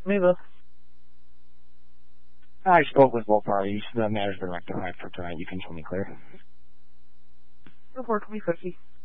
Move. I spoke with both parties. The matter's been rectified for tonight. You can show me clear. Report to me, 50.